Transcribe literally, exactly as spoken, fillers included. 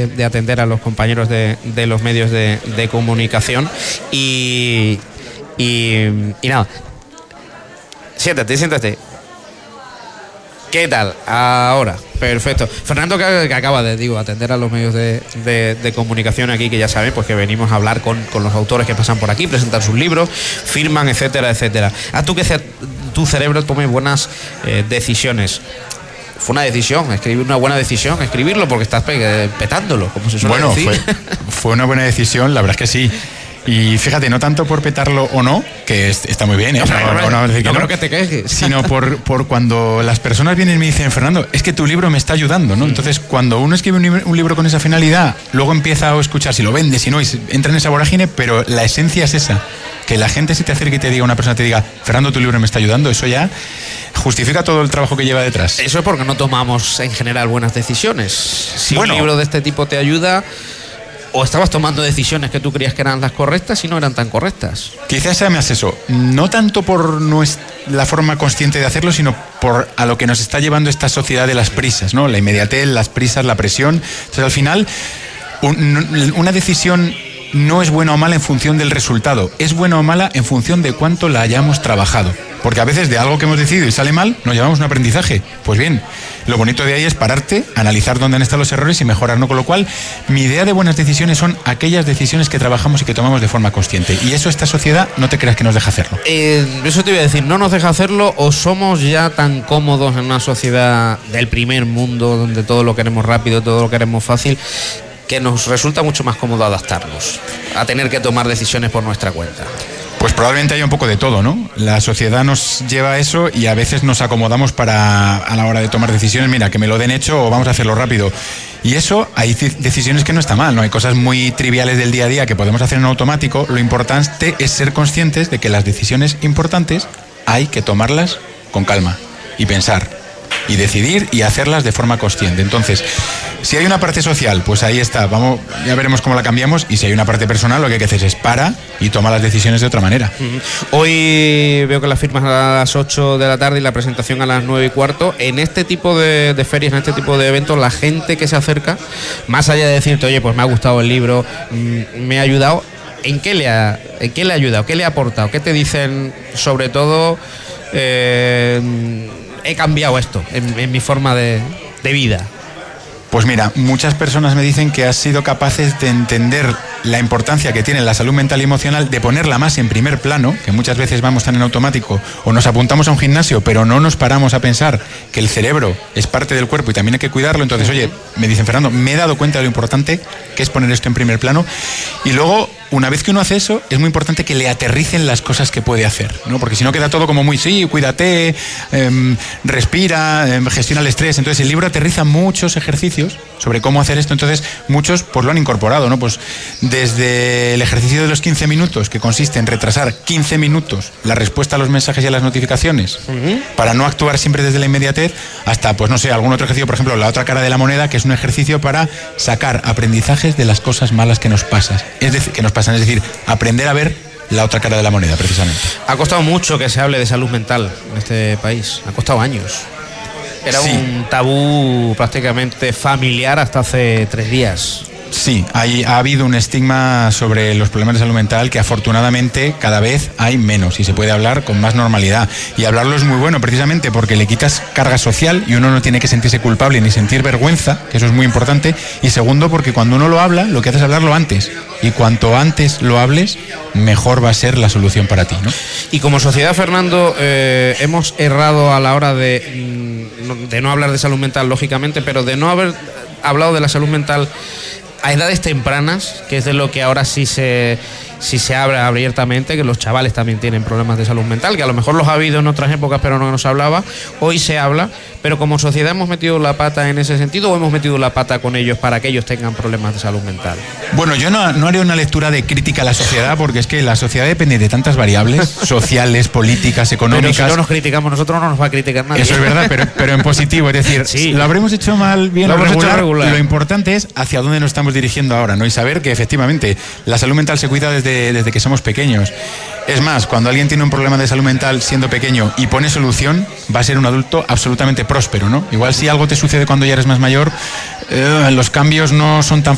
de, de atender a los compañeros de, de los medios de, de comunicación. Y, y, y nada, siéntate, siéntate. ¿Qué tal? Ahora, perfecto. Fernando, que, que acaba de, digo, atender a los medios de, de, de comunicación aquí, que ya saben, pues que venimos a hablar con, con los autores que pasan por aquí, presentar sus libros, firman, etcétera, etcétera. Haz tú que ce, tu cerebro tome buenas eh, decisiones. Fue una decisión, escribir una buena decisión, escribirlo porque estás pe petándolo, como se suele bueno, decir. Fue, fue una buena decisión, la verdad es que sí. Y fíjate, no tanto por petarlo o no, que es, está muy bien, ¿eh? No, no, no, no, no, no creo que te quejes. Sino por, por cuando las personas vienen y me dicen, Fernando, es que tu libro me está ayudando, ¿no? Mm. Entonces, cuando uno escribe un libro, un libro con esa finalidad, luego empieza a escuchar si lo vende, si no, y entra en esa vorágine, pero la esencia es esa. Que la gente se te acerque y te diga, una persona te diga, Fernando, tu libro me está ayudando, eso ya justifica todo el trabajo que lleva detrás. Eso es porque no tomamos en general buenas decisiones. Si bueno, un libro de este tipo te ayuda, o estabas tomando decisiones que tú creías que eran las correctas y no eran tan correctas. Quizás sea más eso, no tanto por nuestra, la forma consciente de hacerlo, sino por a lo que nos está llevando esta sociedad de las prisas, ¿no? La inmediatez, las prisas, la presión. Entonces, al final, un, una decisión no es buena o mala en función del resultado, es buena o mala en función de cuánto la hayamos trabajado. Porque a veces de algo que hemos decidido y sale mal, nos llevamos un aprendizaje. Pues bien, lo bonito de ahí es pararte, analizar dónde han estado los errores y mejorar, ¿no? Con lo cual, mi idea de buenas decisiones son aquellas decisiones que trabajamos y que tomamos de forma consciente. Y eso esta sociedad no te creas que nos deja hacerlo. Eh, eso te iba a decir, ¿no nos deja hacerlo o somos ya tan cómodos en una sociedad del primer mundo donde todo lo queremos rápido, todo lo queremos fácil, que nos resulta mucho más cómodo adaptarnos a tener que tomar decisiones por nuestra cuenta? Pues probablemente haya un poco de todo, ¿no? La sociedad nos lleva a eso y a veces nos acomodamos para, a la hora de tomar decisiones, mira, que me lo den hecho o vamos a hacerlo rápido. Y eso, hay decisiones que no está mal, ¿no? Hay cosas muy triviales del día a día que podemos hacer en automático. Lo importante es ser conscientes de que las decisiones importantes hay que tomarlas con calma y pensar y decidir y hacerlas de forma consciente. Entonces, si hay una parte social, pues ahí está, vamos, ya veremos cómo la cambiamos, y si hay una parte personal, lo que hay que hacer es para y toma las decisiones de otra manera. Hoy veo que la firmas a las ocho de la tarde y la presentación a las nueve y cuarto. En este tipo de, de ferias, en este tipo de eventos, la gente que se acerca, más allá de decirte, oye, pues me ha gustado el libro, me ha ayudado, ¿en qué le ha, en qué le ha ayudado? ¿Qué le ha aportado? ¿Qué te dicen, sobre todo, eh, he cambiado esto en, en mi forma de, de vida? Pues mira, muchas personas me dicen que has sido capaces de entender la importancia que tiene la salud mental y emocional, de ponerla más en primer plano, que muchas veces vamos tan en automático o nos apuntamos a un gimnasio pero no nos paramos a pensar que el cerebro es parte del cuerpo y también hay que cuidarlo. Entonces, oye, me dicen, Fernando, me he dado cuenta de lo importante que es poner esto en primer plano. Y luego, una vez que uno hace eso, es muy importante que le aterricen las cosas que puede hacer, ¿no? Porque si no queda todo como muy, sí, cuídate, eh, respira, eh, gestiona el estrés. Entonces el libro aterriza muchos ejercicios sobre cómo hacer esto. Entonces muchos pues lo han incorporado, ¿no? Pues desde el ejercicio de los quince minutos, que consiste en retrasar quince minutos la respuesta a los mensajes y a las notificaciones, uh-huh, para no actuar siempre desde la inmediatez, hasta, pues no sé, algún otro ejercicio, por ejemplo, la otra cara de la moneda, que es un ejercicio para sacar aprendizajes de las cosas malas que nos pasan. Es decir, que nos pasan, es decir, aprender a ver la otra cara de la moneda, precisamente. Ha costado mucho que se hable de salud mental en este país, ha costado años. Era sí. un tabú prácticamente familiar hasta hace tres días. Sí, hay, ha habido un estigma sobre los problemas de salud mental que afortunadamente cada vez hay menos y se puede hablar con más normalidad. Y hablarlo es muy bueno precisamente porque le quitas carga social y uno no tiene que sentirse culpable ni sentir vergüenza, que eso es muy importante. Y segundo, porque cuando uno lo habla, lo que hace es hablarlo antes. Y cuanto antes lo hables, mejor va a ser la solución para ti, ¿no? Y como sociedad, Fernando, eh, hemos errado a la hora de, de no hablar de salud mental, lógicamente, pero de no haber hablado de la salud mental a edades tempranas, que es de lo que ahora sí se, sí se habla abiertamente, que los chavales también tienen problemas de salud mental, que a lo mejor los ha habido en otras épocas pero no nos hablaba, hoy se habla, pero como sociedad hemos metido la pata en ese sentido, o hemos metido la pata con ellos para que ellos tengan problemas de salud mental. Bueno, yo no, no haré una lectura de crítica a la sociedad, porque es que la sociedad depende de tantas variables sociales, políticas, económicas. Pero si no nos criticamos nosotros, no nos va a criticar nadie. Eso es verdad, pero, pero en positivo, es decir, sí, lo habremos hecho mal, bien, lo o regular, regular, regular. Lo importante es hacia dónde nos estamos dirigiendo ahora, ¿no? Y saber que efectivamente la salud mental se cuida desde, desde que somos pequeños. Es más, cuando alguien tiene un problema de salud mental siendo pequeño y pone solución, va a ser un adulto absolutamente próspero, ¿no? Igual si algo te sucede cuando ya eres más mayor, eh, los cambios no son tan